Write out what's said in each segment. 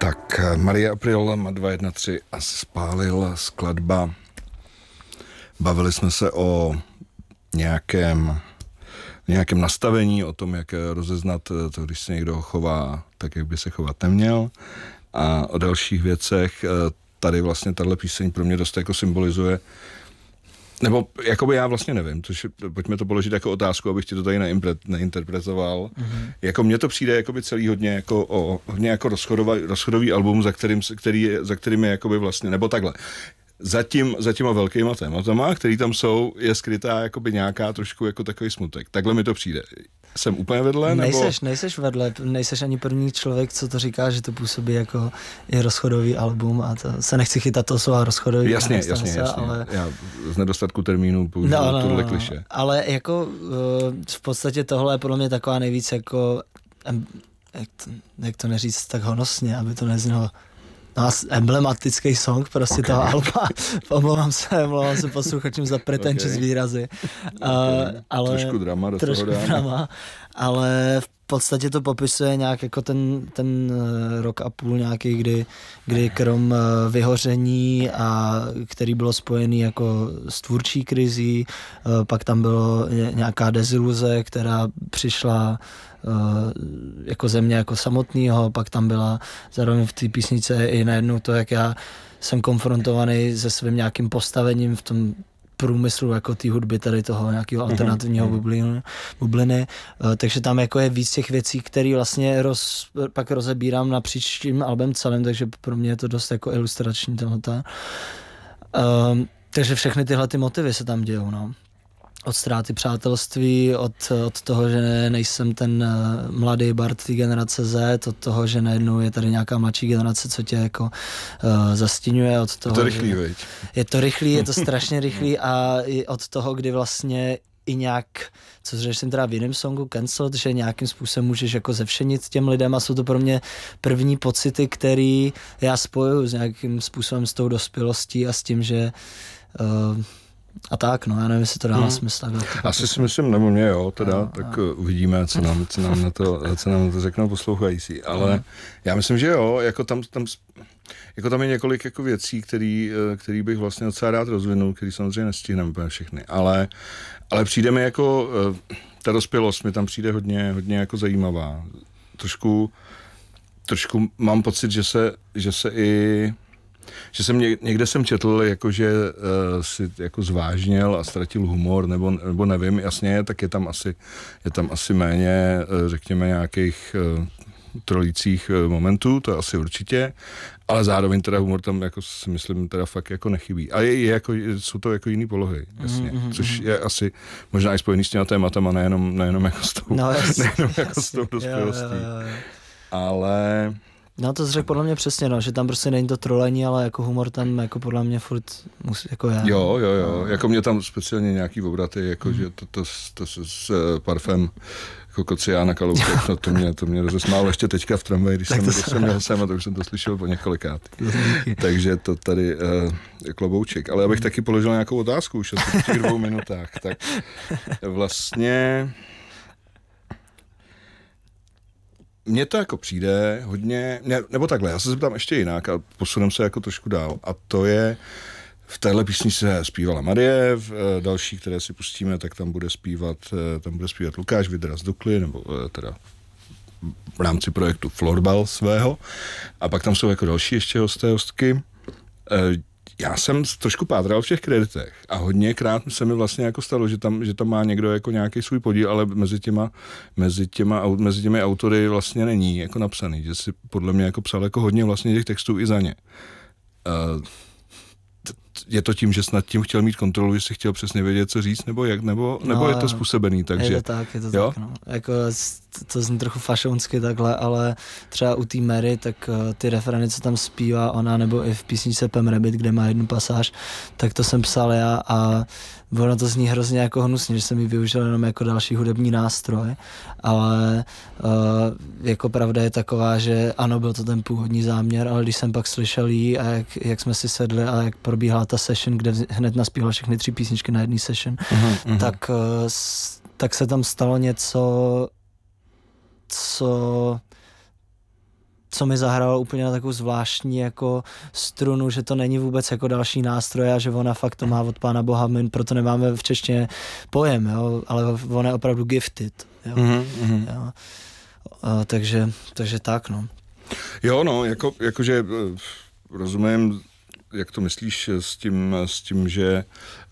Tak Marie Aprile má 213 a spálil skladba. Bavili jsme se o nějakém nastavení, o tom, jak rozeznat to, když se někdo chová tak, jak by se chovat neměl, a o dalších věcech. Tady vlastně tahle píseň pro mě dost jako symbolizuje, nebo jakoby já vlastně nevím, pojďme to položit jako otázku, abych ti to tady neinterpretoval. Mm-hmm. Jako mně to přijde jakoby celý hodně jako rozchodový album, za kterým je jakoby vlastně, nebo takhle. Za těma velkýma tématama, který tam jsou, je skrytá jakoby nějaká trošku jako takový smutek. Takhle mi to přijde. Jsem úplně vedle, nebo? Nejseš vedle, nejseš ani první člověk, co to říká, že to působí jako je rozchodový album, a to se nechci chytat toho slova rozchodový. Jasně. Ale... Já z nedostatku termínů použiju tohle klišé. Ale jako v podstatě tohle je podle mě taková nejvíc jako, jak to neříct tak honosně, aby to neznělo emblematický song prostě toho alba. Omlouvám se posluchačům za pretentious výrazy. Ale trošku drama do toho dáme. Ale v podstatě to popisuje nějak jako ten rok a půl nějaký, kdy krom vyhoření, a který bylo spojený jako s tvůrčí krizí, pak tam bylo nějaká deziluze, která přišla jako země jako samotného, pak tam byla zároveň v té písnice i najednou to, jak já jsem konfrontovaný se svým nějakým postavením v tom průmyslu jako té hudby, tady toho nějakého alternativního bubliny. Takže tam jako je víc těch věcí, které vlastně pak rozebírám napříč tím albem celým, takže pro mě je to dost jako ilustrační tohle. Takže všechny tyhle ty motivy se tam dějou, no. Od ztráty přátelství, od toho, že nejsem ten mladý Bart té generace Z, od toho, že najednou je tady nějaká mladší generace, co tě jako zastíňuje, od toho, je to rychlý, veď? Je to strašně rychlý, a i od toho, kdy vlastně i nějak, co jsem teda v jiném songu Cancelled, že nějakým způsobem můžeš jako zevšenit těm lidem, a jsou to pro mě první pocity, který já spojuju s nějakým způsobem s tou dospělostí a s tím, že a tak, no, já nevím, jestli to dává smysl. Asi si myslím, nebo mě jo, teda, tak uvidíme, co nám na to řeknou poslouchající. Ale já myslím, že jo, jako tam je několik jako věcí, který bych vlastně docela rád rozvinul, který samozřejmě nestihneme úplně všechny. Ale přijde mi jako, ta dospělost mi tam přijde hodně jako zajímavá. Trošku mám pocit, že jsem někde četl, jako, že si jako zvážněl a ztratil humor, nebo nevím, jasně, tak je tam asi méně, řekněme, nějakých trolících momentů, to asi určitě, ale zároveň teda humor tam jako si myslím teda fakt jako nechybí. A jsou to jako jiný polohy, jasně, což je asi možná i spojený s těma tématama, nejenom jako s tou dospělostí. Ale... No to jsi řekl podle mě přesně, no, že tam prostě není to trolení, ale jako humor tam jako podle mě furt musí, jako já. Jo, jako mě tam speciálně nějaký obraty, jako že to s parfém jako Kociána Kalousek, no, to mě rozesmálo ještě teďka v tramvaji, když jsem měl sem, a to už jsem to slyšel po několikrát. Takže to tady klobouček. Ale abych taky položil nějakou otázku už asi v těch 2 minutách, tak vlastně... Mně to jako přijde hodně, nebo takhle, já se zeptám ještě jinak a posunem se jako trošku dál. A to je, v téhle písni se zpívala Marie, v další, které si pustíme, tak tam bude zpívat Lukáš Vidra z Dukly, nebo teda v rámci projektu Florbal svého. A pak tam jsou jako další ještě hostky. Já jsem trošku pátral v těch kreditech a hodněkrát se mi vlastně jako stalo, že tam má někdo jako nějaký svůj podíl, ale mezi těmi autory vlastně není jako napsaný, že si podle mě jako psal jako hodně vlastně těch textů i za ně. Je to tím, že snad tím chtěl mít kontrolu, že si chtěl přesně vědět, co říct, nebo jak, nebo je to způsobený, takže... Je to tak, no. Jako to zní trochu fašonsky takhle, ale třeba u té Mary, tak ty refrény, co tam zpívá ona, nebo i v písničce Pam Rabbit, kde má jednu pasáž, tak to jsem psal já, a ono to zní hrozně jako hnusně, že jsem ji využil jenom jako další hudební nástroj, ale jako pravda je taková, že ano, byl to ten původní záměr, ale když jsem pak slyšel jí a jak jsme si sedli a jak probíhala ta session, kde hned naspívala všechny 3 písničky na jedné session, tak se tam stalo něco, co co mi zahrálo úplně na takovou zvláštní jako strunu, že to není vůbec jako další nástroj a že ona fakt to má od Pána Boha, my proto nemáme v češtině pojem, jo, ale ona je opravdu gifted, jo. Jo. Takže tak, no. Jo, no, jakože rozumím, jak to myslíš s tím, že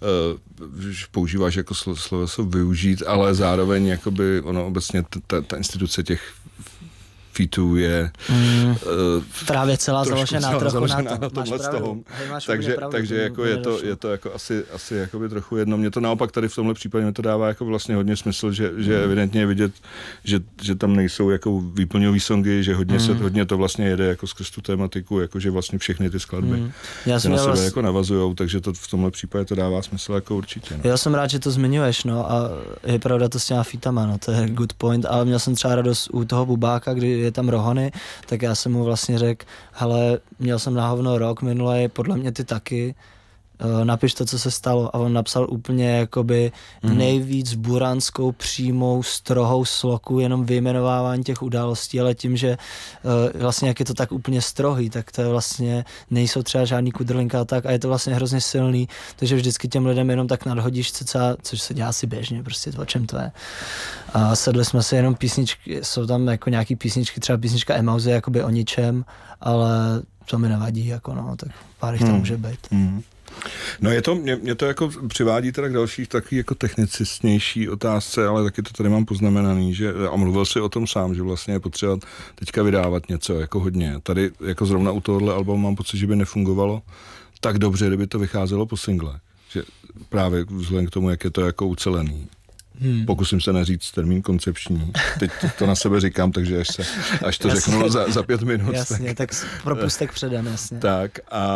používáš jako sloveso využít, ale zároveň jakoby ono obecně ta instituce těch featů je právě celá založená trochu na tomhle z toho. Takže jako je to jako asi jakoby trochu jedno. Mě to naopak tady v tomhle případě mě to dává jako vlastně hodně smysl, že evidentně je vidět, že tam nejsou jako výplňový songy, že hodně to vlastně jede jako skrz tu tématiku, jakože vlastně všechny ty skladby se na sebe jako navazujou, takže to v tomhle případě to dává smysl jako určitě. No. Já jsem rád, že to zmiňuješ, no, a je pravda to s těma featama, no, to je good point, ale měl jsem třeba radost u toho Bubáka, kdy je tam Rohony, tak já jsem mu vlastně řekl, hele, měl jsem na hovno rok minulej, podle mě ty taky, napiš to, co se stalo. A on napsal úplně jakoby nejvíc buranskou, přímou, strohou sloku, jenom vyjmenovávání těch událostí, ale tím, že vlastně jak je to tak úplně strohý, tak to je vlastně, nejsou třeba žádný kudrlinka a tak, a je to vlastně hrozně silný, takže vždycky těm lidem jenom tak nadhodíš cca, což se dělá asi běžně, prostě o čem to je. A sedli jsme si jenom písničky, jsou tam jako nějaký písničky, třeba písnička Emauze, jakoby o ničem, ale to mi nevadí, jako no, tak pár jich to může být. No mě to jako přivádí teda k další taky jako technicistnější otázce, ale taky to tady mám poznamenaný, že, a mluvil si o tom sám, že vlastně je potřeba teďka vydávat něco jako hodně. Tady jako zrovna u tohohle albumu mám pocit, že by nefungovalo tak dobře, kdyby to vycházelo po single. Že právě vzhledem k tomu, jak je to jako ucelený. Pokusím se neříct termín koncepční. Teď to na sebe říkám, takže až to řeknu za 5 minut. Jasně, tak propustek předem, jasně. Tak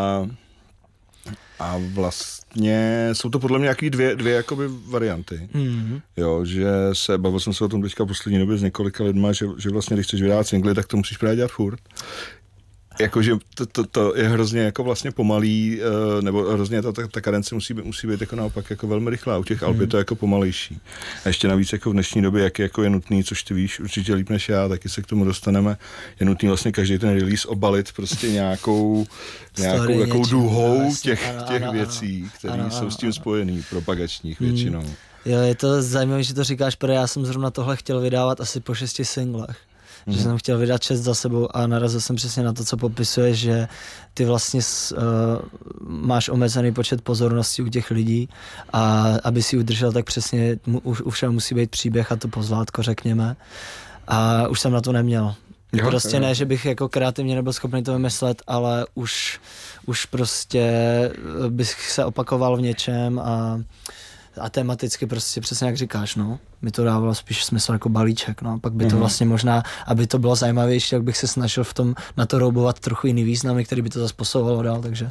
a vlastně jsou to podle mě nějaký dvě jakoby varianty. Jo, že bavil jsem se o tom teďka poslední době s několika lidma, že vlastně, když chceš vydávat singly, tak to musíš právě dělat furt. Jakože to je hrozně jako vlastně pomalý, nebo hrozně ta kadence musí být jako naopak jako velmi rychlá. U těch alb je to jako pomalejší. A ještě navíc jako v dnešní době, jak jako je nutný, což ty víš určitě líp než já, taky se k tomu dostaneme, je nutný vlastně každý ten release obalit prostě nějakou jako duhou těch věcí, které jsou s tím spojený, propagačních většinou. Jo, je to zajímavé, že to říkáš, protože já jsem zrovna tohle chtěl vydávat asi po 6 singlech. Že jsem chtěl vydat 6 za sebou a narazil jsem přesně na to, co popisuješ, že ty vlastně máš omezený počet pozornosti u těch lidí a aby si udržel, tak přesně u všeho musí být příběh a to pozlátko, řekněme. A už jsem na to neměl. Prostě ne, že bych jako kreativně nebyl schopný to vymyslet, ale už prostě bych se opakoval v něčem a tematicky prostě přesně jak říkáš, no. Mi to dávalo spíš smysl jako balíček, no. Pak by to vlastně možná, aby to bylo zajímavější, tak bych se snažil v tom na to roubovat trochu jiný významy, který by to zase posouval dál, takže.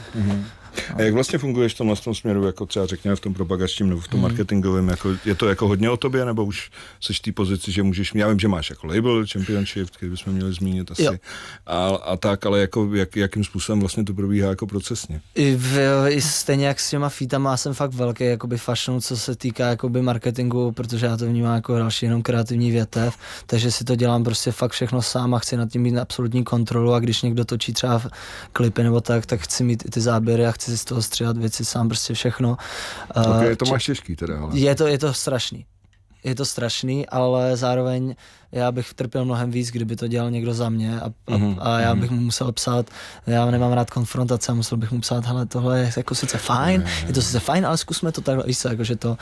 A jak vlastně funguješ v tomhle směru, jako třeba řekněme v tom propagačním nebo v tom marketingovém, jako, je to jako hodně o tobě, nebo už seš v té pozici, že můžeš, já vím, že máš jako label, Championship, který bychom měli zmínit asi, a tak, ale jako jakým způsobem vlastně to probíhá jako procesně? I stejně jak s těma featama jsem fakt velký jakoby fashion, co se týká jakoby marketingu, protože já to vnímám jako další jenom kreativní větev, takže si to dělám prostě fakt všechno sám a chci nad tím mít absolutní kontrolu a když někdo točí třeba klipy nebo tak chci mít i ty záběry a chci si z toho stříhat věci sám, prostě všechno. Okay, to máš těžký teda, ale. Je to strašný. Je to strašný, ale zároveň já bych trpěl mnohem víc, kdyby to dělal někdo za mě a já bych mu musel psát, já nemám rád konfrontace a musel bych mu psát, hele, tohle je jako sice fajn, je to sice fajn, ale zkusme to takhle, víš co, jakože to,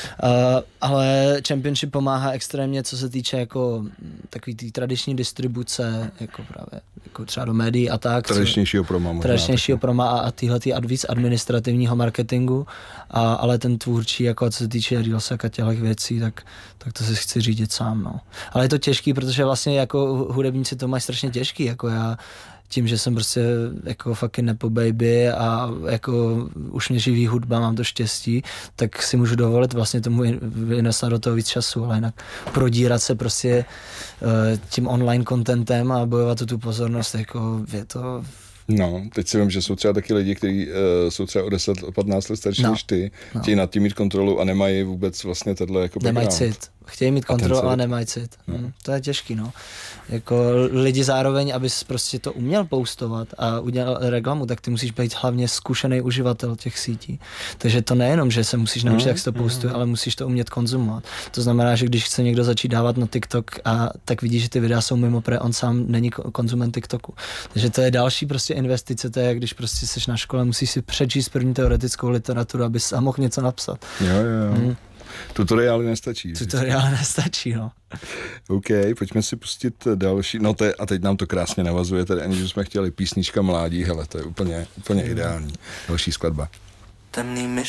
ale Championship pomáhá extrémně, co se týče jako takový tý tradiční distribuce, jako právě, jako třeba do médií a tak. Tradičnějšího proma a tyhletý víc administrativního marketingu, ale ten tvůrčí, jako co se týče reelsek a těchto věcí, tak to si chci řídit sám, no. Ale je to těžký, protože vlastně jako hudebníci to mají strašně těžký, jako já tím, že jsem prostě jako fucking nepo baby a jako už mě živí hudba, mám to štěstí, tak si můžu dovolit vlastně tomu investovat do toho víc času, ale jinak prodírat se prostě tím online contentem a bojovat o tu pozornost, jako je to. No, teď si vím, že jsou třeba taky lidi, kteří jsou třeba o 10, o 15 let starší než ty, chtějí nad tím mít kontrolu a nemají vůbec vlastně tohle jako nemají cit. chtějí mít kontrolu, ale nemají cit. To je těžký, no. Jako lidi zároveň, abys prostě to uměl postovat a udělal reklamu, tak ty musíš být hlavně zkušený uživatel těch sítí. Takže to nejenom, že se musíš naučit, jak se to postuje, ale musíš to umět konzumovat. To znamená, že když chce někdo začít dávat na TikTok a tak vidí, že ty videa jsou mimo, protože on sám není konzument TikToku. Takže to je další prostě investice, to je, když prostě seš na škole, musíš si přečíst první teoretickou literaturu, aby sám mohl něco napsat. Jo. Tutoriály nestačí. Tutoriály nestačí, no. OK, pojďme si pustit další, a teď nám to krásně navazuje, tady aniž jsme chtěli písnička mládí, hele, to je úplně ideální. Další skladba. Temný